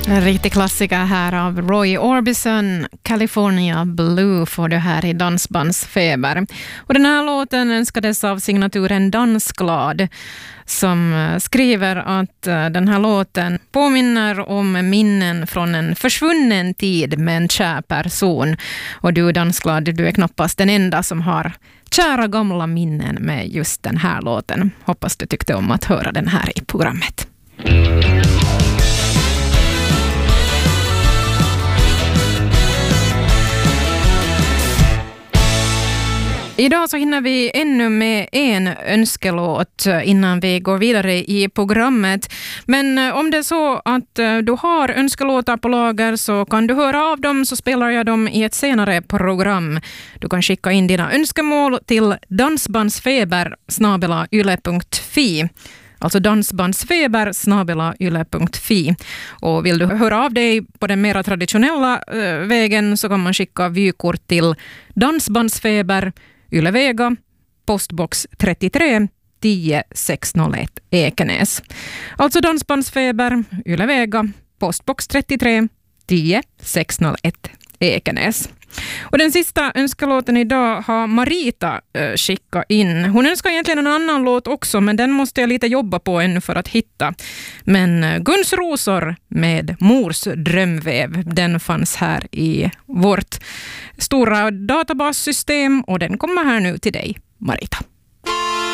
En riktig klassiker här av Roy Orbison, California Blue, får du här i Dansbandsfeber. Och den här låten önskades av signaturen Dansglad, som skriver att den här låten påminner om minnen från en försvunnen tid med en kär person. Och du, Dansglad, du är knappast den enda som har kära gamla minnen med just den här låten. Hoppas du tyckte om att höra den här i programmet. Idag så hinner vi ännu med en önskelåt innan vi går vidare i programmet. Men om det är så att du har önskelåtar på lager så kan du höra av dem, så spelar jag dem i ett senare program. Du kan skicka in dina önskemål till dansbandsfeber@yle.fi. Alltså dansbandsfeber@yle.fi. Och vill du höra av dig på den mer traditionella vägen så kan man skicka vykort till Dansbandsfeber, Ylevega, postbox 33 10 601 Ekenäs. Alltså Dansbandsfeber, Ylevega, postbox 33 10 601 Ekenäs. Och den sista önskelåten idag har Marita skickat in. Hon önskar egentligen en annan låt också, men den måste jag lite jobba på ännu för att hitta. Men Guns Rosor med Mors drömväv, den fanns här i vårt stora databassystem och den kommer här nu till dig, Marita.